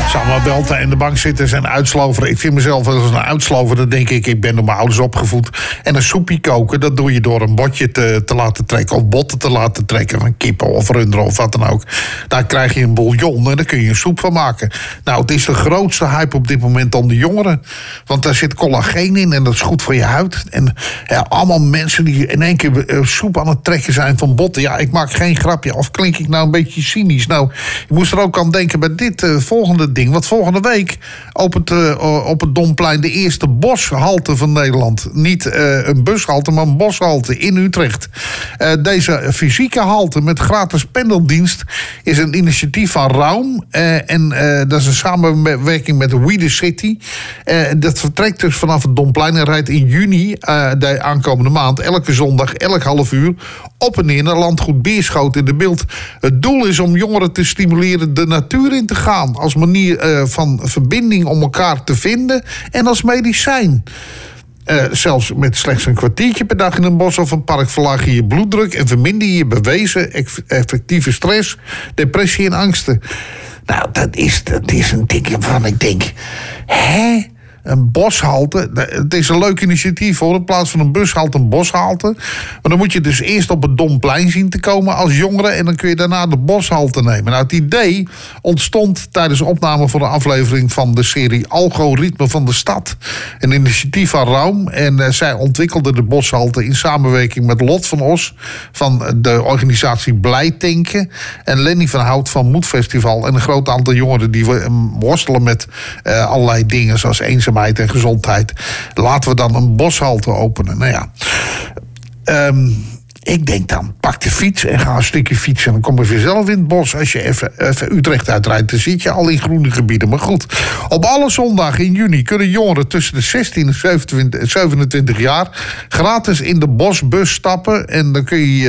Samuel Belta en de bankzitters en uitsloveren. Ik vind mezelf wel eens een uitslover. Dan denk ik ben door mijn ouders opgevoed. En een soepie koken, dat doe je door een botje te laten trekken. Of botten te laten trekken van kippen of runderen of wat dan ook. Daar krijg je een bouillon en daar kun je een soep van maken. Nou, het is de grootste hype op dit moment onder jongeren. Want daar zit collageen in en dat is goed voor je huid. En ja, allemaal mensen die in één keer soep aan het trekken zijn van botten. Ja, ik maak geen grapje. Of klink ik nou een beetje cynisch? Nou, ik moest er ook aan denken bij dit volgende ding. Want volgende week opent op het Domplein de eerste boshalte van Nederland. Niet een bushalte, maar een boshalte in Utrecht. Deze fysieke halte met gratis pendeldienst is een initiatief van Raum. Dat is een samenwerking met We The City. Dat vertrekt dus vanaf het Domplein en rijdt in juni, de aankomende maand, elke zondag, elk half uur, op en neer naar landgoed Beerschoten in de Bilt. Het doel is om jongeren te stimuleren de natuur in te gaan. Als manier van verbinding om elkaar te vinden en als medicijn. Zelfs met slechts een kwartiertje per dag in een bos of een park verlaag je je bloeddruk en verminder je bewezen effectieve stress, depressie en angsten. Nou, dat is een ding waarvan ik denk, hè? Een boshalte, het is een leuk initiatief hoor. In plaats van een bushalte, een boshalte. Maar dan moet je dus eerst op het Domplein zien te komen als jongere. En dan kun je daarna de boshalte nemen. Nou, het idee ontstond tijdens opname voor de aflevering van de serie Algoritme van de Stad. Een initiatief van Raum. En zij ontwikkelde de boshalte in samenwerking met Lot van Os van de organisatie Blijtanken. En Lenny van Hout van Moedfestival. En een groot aantal jongeren die worstelen met allerlei dingen zoals eenzaamheid en gezondheid. Laten we dan een boshalte openen. Nou ja, ik denk dan, pak de fiets en ga een stukje fietsen. En dan kom je vanzelf in het bos. Als je even Utrecht uitrijdt, dan zit je al in groene gebieden. Maar goed, op alle zondagen in juni kunnen jongeren tussen de 16 en 27 jaar gratis in de bosbus stappen. En dan kun je